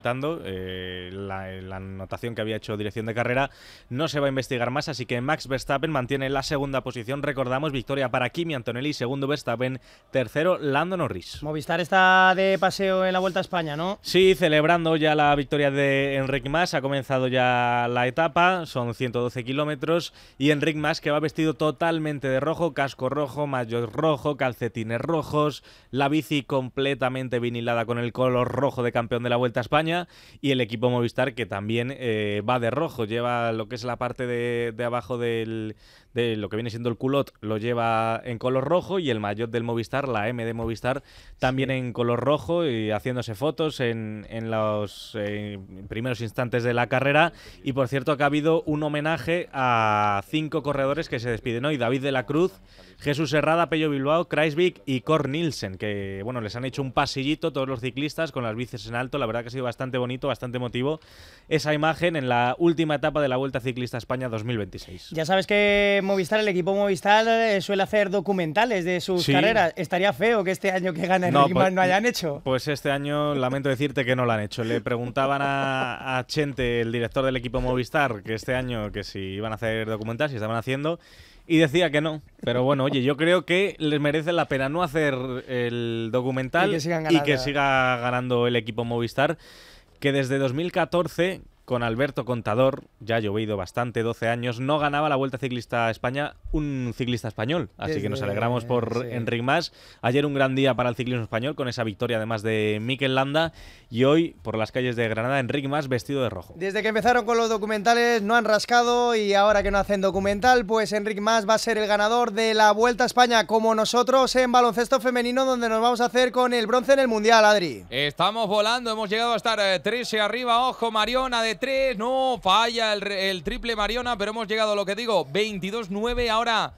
la anotación que había hecho dirección de carrera. No se va a investigar más, así que Max Verstappen mantiene la segunda posición. Recordamos, victoria para Kimi Antonelli, segundo Verstappen, tercero Lando Norris. Movistar está de paseo en la Vuelta a España, ¿no? Sí, celebrando ya la victoria de Enric Mas. Ha comenzado ya la etapa, son 112 kilómetros, y Enric Mas, que va vestido totalmente de rojo, casco rojo, maillot rojo, calcetines rojos, la bici completamente vinilada con el color rojo de campeón de la Vuelta a España. Y el equipo Movistar, que también va de rojo, lleva lo que es la parte de abajo de lo que viene siendo el culot, lo lleva en color rojo, y el maillot del Movistar, la M de Movistar, también en color rojo, y haciéndose fotos en los primeros instantes de la carrera. Y por cierto que ha habido un homenaje a 5 corredores que se despiden hoy: David de la Cruz, Jesús Herrada, Pello Bilbao, Kreisvik y Cor Nielsen, que bueno, les han hecho un pasillito todos los ciclistas con las bicis en alto. La verdad que ha sido bastante bonito, bastante emotivo esa imagen en la última etapa de la Vuelta Ciclista España 2026. Ya sabes que Movistar, el equipo Movistar, suele hacer documentales de sus carreras. Estaría feo que este año que gana Enric Mas no hayan hecho. Pues este año lamento decirte que no lo han hecho. Le preguntaban a Chente, el director del equipo Movistar, que este año que si iban a hacer documentales, si estaban haciendo, y decía que no. Pero bueno, oye, yo creo que les merece la pena no hacer el documental y que siga ganando el equipo Movistar, que desde 2014, con Alberto Contador, ya ha llovido bastante, 12 años, no ganaba la Vuelta Ciclista a España un ciclista español. Así que nos alegramos por Enric Mas. Ayer un gran día para el ciclismo español, con esa victoria además de Mikel Landa, y hoy por las calles de Granada Enric Mas vestido de rojo. Desde que empezaron con los documentales no han rascado, y ahora que no hacen documental, pues Enric Mas va a ser el ganador de la Vuelta a España, como nosotros en baloncesto femenino, donde nos vamos a hacer con el bronce en el Mundial, Adri. Estamos volando, hemos llegado a estar 13 arriba, ojo, Mariona de 3, no, falla el triple Mariona, pero hemos llegado, lo que digo, 22-9, ahora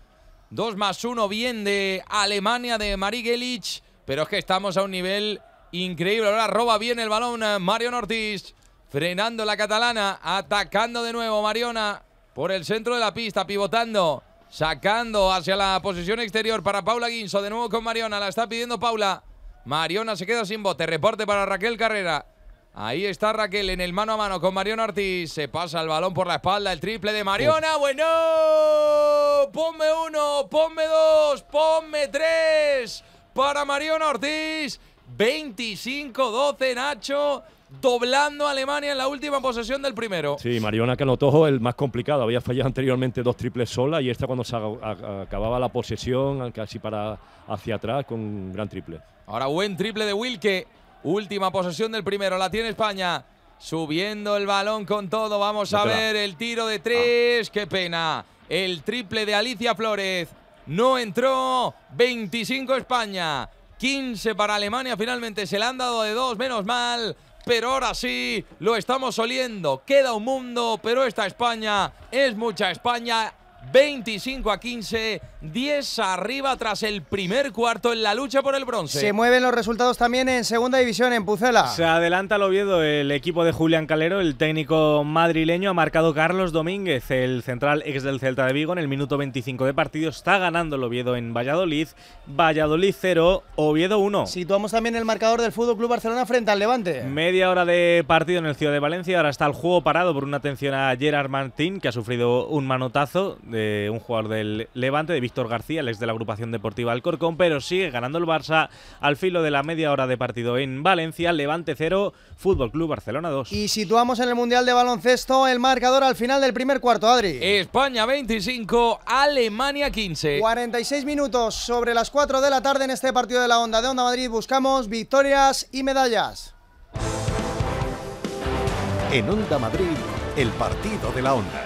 2+1 bien de Alemania, de Marie Gelic, pero es que estamos a un nivel increíble. Ahora roba bien el balón Mariona Ortiz, frenando la catalana, atacando de nuevo Mariona por el centro de la pista, pivotando, sacando hacia la posición exterior para Paula Guinso, de nuevo con Mariona, la está pidiendo Paula. Mariona se queda sin bote, reporte para Raquel Carrera. Ahí está Raquel en el mano a mano con Mariona Ortiz. Se pasa el balón por la espalda, el triple de Mariona. ¡Bueno! ¡Ponme 1, ponme 2, ponme 3! Para Mariona Ortiz. 25-12, Nacho. Doblando a Alemania en la última posesión del primero. Sí, Mariona, que anotó el más complicado. Había fallado anteriormente 2 triples sola, y esta cuando se acababa la posesión, casi para hacia atrás, con un gran triple. Ahora buen triple de Wilke. Última posesión del primero, la tiene España. Subiendo el balón con todo. Vamos a ver el tiro de 3. ¡Qué pena! El triple de Alicia Flores. No entró. 25 España. 15 para Alemania. Finalmente se le han dado de 2, menos mal. Pero ahora sí, lo estamos oliendo. Queda un mundo, pero esta España es mucha España. 25-15, 10 arriba tras el primer cuarto en la lucha por el bronce. Se mueven los resultados también en segunda división, en Pucela. Se adelanta al Oviedo el equipo de Julián Calero, el técnico madrileño. Ha marcado Carlos Domínguez, el central ex del Celta de Vigo, en el minuto 25 de partido. Está ganando el Oviedo en Valladolid. Valladolid 0, Oviedo 1. Situamos también el marcador del Fútbol Club Barcelona frente al Levante. Media hora de partido en el Ciudad de Valencia. Ahora está el juego parado por una atención a Gerard Martín, que ha sufrido un manotazo de un jugador del Levante, de Víctor García, el ex de la agrupación deportiva Alcorcón, pero sigue ganando el Barça al filo de la media hora de partido en Valencia. Levante 0, Fútbol Club Barcelona 2. Y situamos en el Mundial de Baloncesto el marcador al final del primer cuarto, Adri. España 25, Alemania 15. 46 minutos sobre las 4 de la tarde en este partido de la Onda de Onda Madrid. Buscamos victorias y medallas. En Onda Madrid, el partido de la Onda.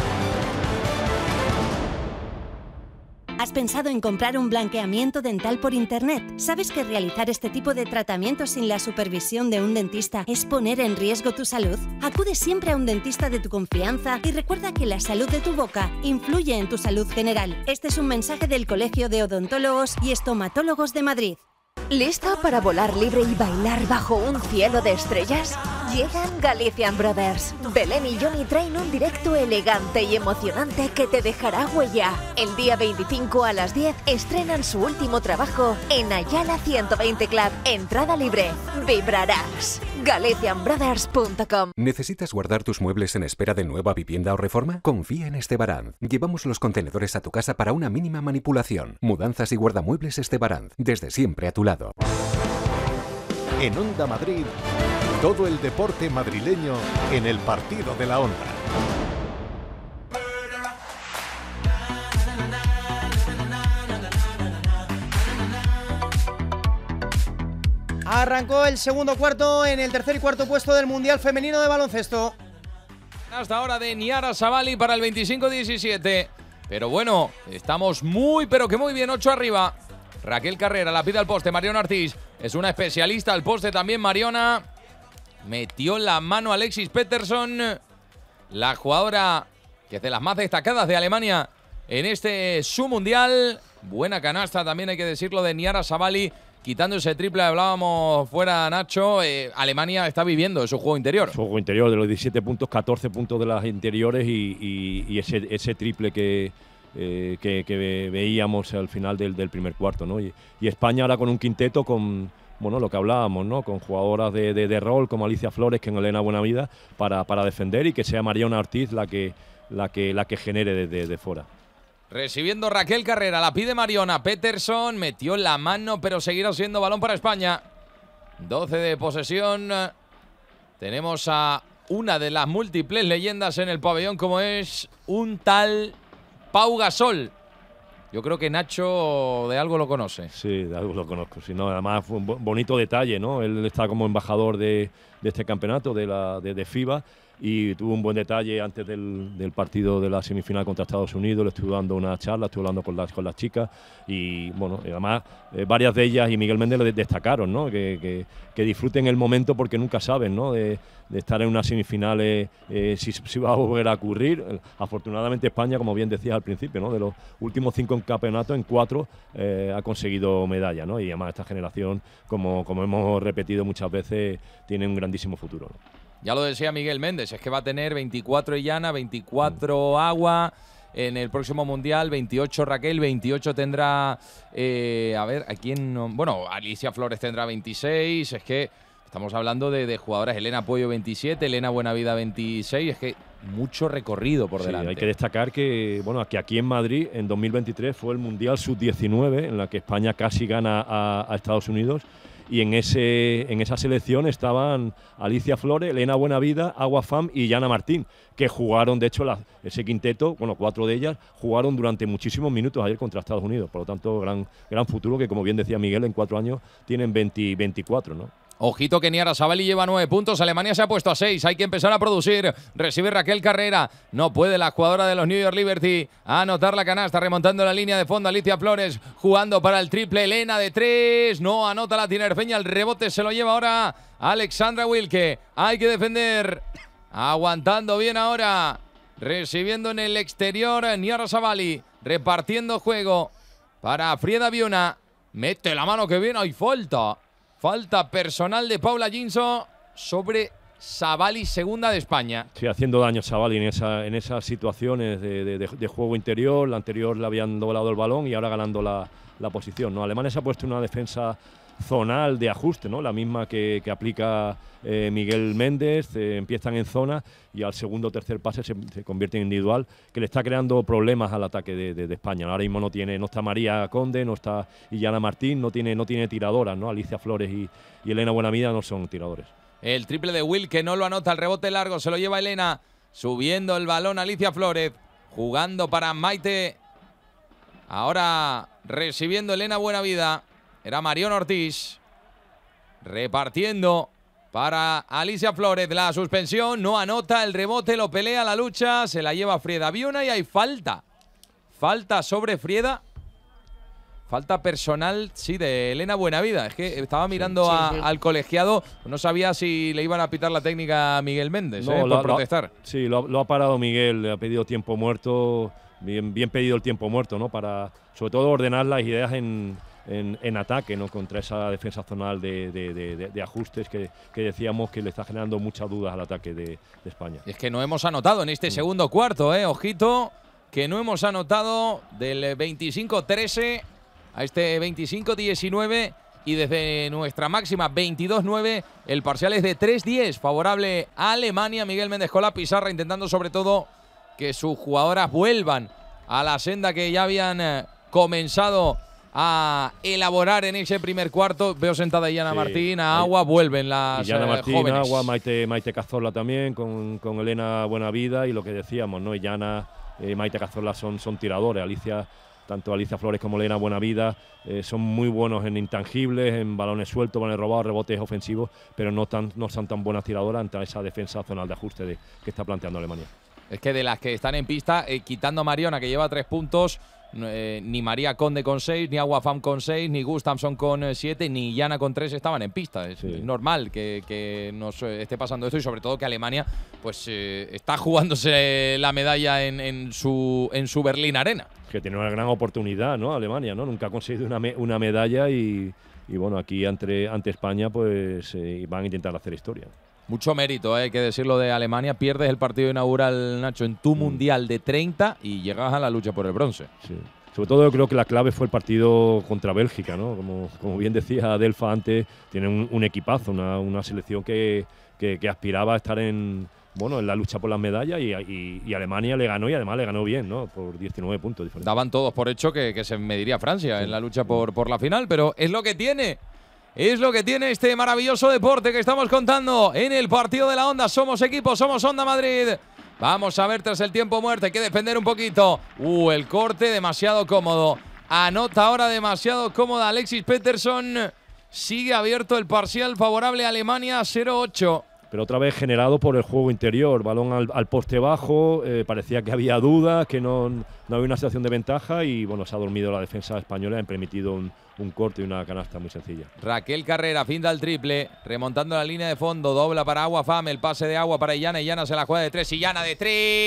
¿Has pensado en comprar un blanqueamiento dental por internet? ¿Sabes que realizar este tipo de tratamientos sin la supervisión de un dentista es poner en riesgo tu salud? Acude siempre a un dentista de tu confianza y recuerda que la salud de tu boca influye en tu salud general. Este es un mensaje del Colegio de Odontólogos y Estomatólogos de Madrid. ¿Listo para volar libre y bailar bajo un cielo de estrellas? Llegan Galician Brothers. Belén y Johnny traen un directo elegante y emocionante que te dejará huella. El día 25 a las 10 estrenan su último trabajo en Ayala 120 Club. Entrada libre. Vibrarás. GalicianBrothers.com. ¿Necesitas guardar tus muebles en espera de nueva vivienda o reforma? Confía en Estebaranz. Llevamos los contenedores a tu casa para una mínima manipulación. Mudanzas y guardamuebles Estebaranz. Desde siempre a tu lado. En Onda Madrid, todo el deporte madrileño en el partido de la Onda. Arrancó el segundo cuarto en el tercer y cuarto puesto del Mundial Femenino de Baloncesto. Hasta ahora de Niara Savali para el 25-17. Pero bueno, estamos muy, pero que muy bien, 8 arriba. Raquel Carrera la pide al poste, Mariona Ortiz. Es una especialista al poste también, Mariona. Metió la mano Alexis Pettersson, la jugadora que es de las más destacadas de Alemania en este su mundial. Buena canasta también, hay que decirlo, de Niara Savali. Quitando ese triple, hablábamos fuera, Nacho, Alemania está viviendo su juego interior. Su juego interior, de los 17 puntos, 14 puntos de las interiores y ese triple que veíamos al final del primer cuarto, ¿no? Y España ahora con un quinteto con, bueno, lo que hablábamos, ¿no? Con jugadoras de rol como Alicia Flores, que en Elena Buenavida, para defender, y que sea Mariona Ortiz la que genere desde fuera. Recibiendo Raquel Carrera, la pide Mariona. Pettersson metió la mano, pero seguirá siendo balón para España. 12 de posesión. Tenemos a una de las múltiples leyendas en el pabellón, como es un tal Pau Gasol. Yo creo que Nacho de algo lo conoce. Sí, de algo lo conozco. Sí, no, además fue un bonito detalle, ¿no? Él está como embajador de este campeonato, de FIBA, y tuvo un buen detalle antes del partido de la semifinal contra Estados Unidos. Le estuve dando una charla, estuve hablando con las chicas, y bueno, además varias de ellas y Miguel Méndez le destacaron, ¿no? Que disfruten el momento, porque nunca saben, ¿no? De estar en unas semifinales, si va a volver a ocurrir. Afortunadamente España, como bien decías al principio, ¿no? De los últimos 5 campeonatos, en 4 ha conseguido medalla, ¿no? Y además esta generación, como hemos repetido muchas veces, tiene un grandísimo futuro, ¿no? Ya lo decía Miguel Méndez, es que va a tener 24 Illana, 24 Agua en el próximo Mundial, 28 Raquel, 28 tendrá, a ver, ¿a quién no? Bueno, Alicia Flores tendrá 26, es que estamos hablando de jugadoras. Elena Puello 27, Elena Buenavida 26, es que mucho recorrido por delante. Hay que destacar que, bueno, que aquí en Madrid en 2023 fue el Mundial Sub-19, en la que España casi gana a Estados Unidos. Y en esa selección estaban Alicia Flores, Elena Buenavida, Agua Fam y Yana Martín, que jugaron, de hecho, ese quinteto, bueno, 4 de ellas, jugaron durante muchísimos minutos ayer contra Estados Unidos. Por lo tanto, gran futuro, que como bien decía Miguel, en 4 años tienen 24, ¿no? Ojito que Niara Savali lleva 9 puntos, Alemania se ha puesto a 6, hay que empezar a producir. Recibe Raquel Carrera, no puede la jugadora de los New York Liberty a anotar la canasta, remontando la línea de fondo. Alicia Flores jugando para el triple, Elena de 3, no anota la tinerfeña, el rebote se lo lleva ahora Alexandra Wilke. Hay que defender, aguantando bien ahora, recibiendo en el exterior Niara Savali, repartiendo juego para Frieda Biuna, mete la mano que viene, hay falta. Falta personal de Paula Ginso sobre Savali, segunda de España. Sí, haciendo daño Savali en esas situaciones de juego interior. La anterior le habían doblado el balón y ahora ganando la posición, ¿no? Alemania se ha puesto una defensa zonal de ajuste, ¿no? La misma que aplica Miguel Méndez. Empiezan en zona y al segundo o tercer pase se convierte en individual, que le está creando problemas al ataque de España. Ahora mismo no está María Conde, no está Illana Martín, no tiene tiradoras, ¿no? Alicia Flores y Elena Buenavida no son tiradores. El triple de Will, que no lo anota, el rebote largo se lo lleva Elena, subiendo el balón Alicia Flores, jugando para Maite. Ahora recibiendo Elena Buenavida. Era Mariona Ortiz, repartiendo para Alicia Flores. La suspensión, no anota, el rebote lo pelea, la lucha, se la lleva Frieda Biuna y hay falta. Falta sobre Frieda. Falta personal, sí, de Elena Buenavida. Es que estaba mirando al colegiado, no sabía si le iban a pitar la técnica a Miguel Méndez, por protestar. Sí, lo ha parado Miguel, le ha pedido tiempo muerto, bien pedido el tiempo muerto, ¿no? Para, sobre todo, ordenar las ideas en en ataque, ¿no? Contra esa defensa zonal de ajustes que decíamos que le está generando muchas dudas al ataque de España. Y es que no hemos anotado en este segundo cuarto, ojito, que no hemos anotado del 25-13 a este 25-19 y desde nuestra máxima 22-9 el parcial es de 3-10 favorable a Alemania. Miguel Méndez con la pizarra intentando sobre todo que sus jugadoras vuelvan a la senda que ya habían comenzado a elaborar en ese primer cuarto. Veo sentada a Yana Martín, a Agua, vuelven las Yana Martín, jóvenes. Agua, Maite Cazorla también, con Elena Buenavida y lo que decíamos, ¿no? Yana, Maite Cazorla son tiradores. Tanto Alicia Flores como Elena Buenavida son muy buenos en intangibles, en balones sueltos, balones robados, rebotes ofensivos, pero no son tan buenas tiradoras ante esa defensa zonal de ajuste que está planteando Alemania. Es que de las que están en pista, quitando a Mariona, que lleva 3 puntos, ni María Conde con 6, ni Agua Fam con 6, ni Gustafsson con 7, ni Yana con 3 estaban en pista. Es normal que nos esté pasando esto y sobre todo que Alemania pues está jugándose la medalla en su Berlín Arena. Que tiene una gran oportunidad, ¿no? Alemania, ¿no? Nunca ha conseguido una medalla y bueno, aquí ante España pues van a intentar hacer historia. Mucho mérito, hay que decirlo, de Alemania. Pierdes el partido inaugural, Nacho, en tu mundial de 30 y llegas a la lucha por el bronce. Sí. Sobre todo yo creo que la clave fue el partido contra Bélgica, ¿no? Como bien decía Adelfa antes, tiene un equipazo, una selección que aspiraba a estar en la lucha por las medallas y Alemania le ganó y además le ganó bien, ¿no? Por 19 puntos diferentes. Daban todos por hecho que se mediría Francia en la lucha por la final, pero es lo que tiene. Es lo que tiene este maravilloso deporte que estamos contando en el partido de la Onda. Somos equipo, somos Onda Madrid. Vamos a ver tras el tiempo muerto, hay que defender un poquito. El corte demasiado cómodo. Anota ahora demasiado cómoda Alexis Pettersson. Sigue abierto el parcial favorable a Alemania 0-8. Pero otra vez generado por el juego interior, balón al poste bajo, parecía que había dudas, que no había una situación de ventaja y bueno, se ha dormido la defensa española, han permitido un corte y una canasta muy sencilla. Raquel Carrera, finta el triple, remontando la línea de fondo, dobla para Agua Fam, el pase de Agua para Illana, Illana se la juega de 3, Illana de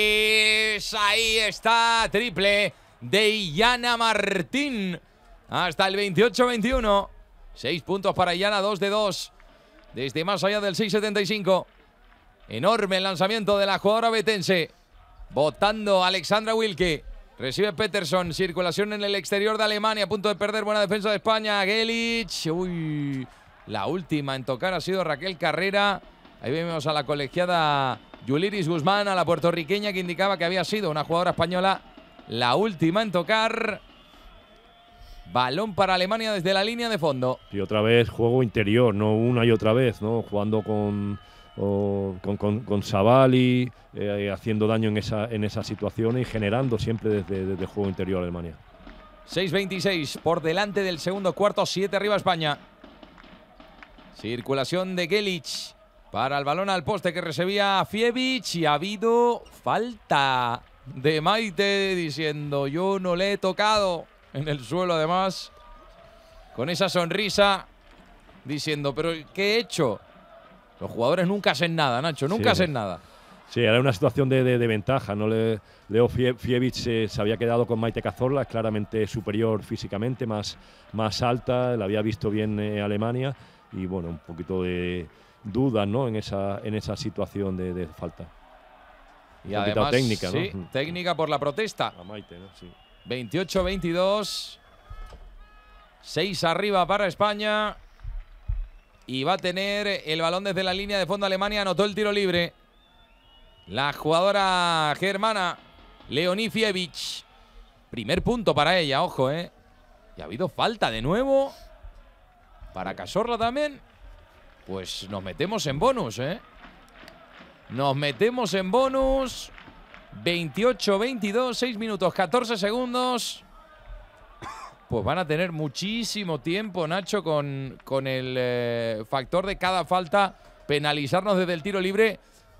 3, ahí está, triple de Illana Martín, hasta el 28-21, 6 puntos para Illana, 2 de 2. Desde más allá del 6.75. Enorme el lanzamiento de la jugadora betense. Botando Alexandra Wilke. Recibe Pettersson. Circulación en el exterior de Alemania. A punto de perder. Buena defensa de España. Gelich. La última en tocar ha sido Raquel Carrera. Ahí vemos a la colegiada Yuliris Guzmán, a la puertorriqueña, que indicaba que había sido una jugadora española la última en tocar. Balón para Alemania desde la línea de fondo. Y otra vez juego interior, no una y otra vez, ¿no? Jugando con Savali, haciendo daño en esa situación y generando siempre desde juego interior Alemania. 6.26 por delante del segundo cuarto, 7 arriba España. Circulación de Gelich para el balón al poste que recibía Fievich y ha habido falta de Maite diciendo yo no le he tocado. En el suelo, además, con esa sonrisa, diciendo, ¿pero qué he hecho? Los jugadores nunca hacen nada, Nacho, nunca hacen nada. Sí, era una situación de ventaja, ¿no? Leo Fievich se había quedado con Maite Cazorla, claramente superior físicamente, más alta, la había visto bien Alemania y, bueno, un poquito de dudas, ¿no? en esa situación de falta. Y además, técnica, sí, ¿no? Técnica por la protesta. A Maite, ¿no? Sí. 28-22, 6 arriba para España y va a tener el balón desde la línea de fondo. Alemania anotó el tiro libre. La jugadora germana Leonie Fievich. Primer punto para ella, ojo, Y ha habido falta de nuevo para Cazorla también. Pues nos metemos en bonus, Nos metemos en bonus. 28-22, 6 minutos, 14 segundos. Pues van a tener muchísimo tiempo, Nacho, con el factor de cada falta, penalizarnos desde el tiro libre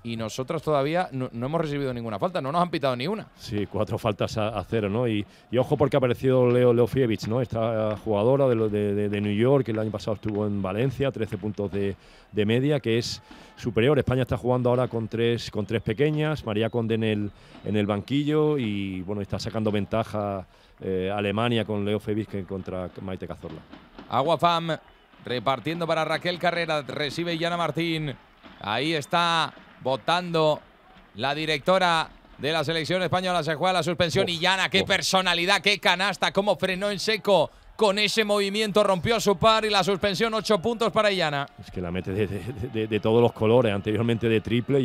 y nosotros todavía no hemos recibido ninguna falta, no nos han pitado ni una. Sí, 4 faltas a 0, ¿no? Y ojo porque ha aparecido Leofievich, ¿no? Esta jugadora de New York, que el año pasado estuvo en Valencia, 13 puntos de media, que es superior. España está jugando ahora con tres pequeñas, María Conde en el banquillo y bueno, está sacando ventaja Alemania con Leofievich contra Maite Cazorla. Aguafam repartiendo para Raquel Carrera, recibe Yana Martín. Ahí está votando la directora de la selección española, se juega la suspensión. Y Yana, qué personalidad, qué canasta, cómo frenó en seco con ese movimiento, rompió su par y la suspensión, 8 puntos para Yana. Es que la mete de todos los colores, anteriormente de triple.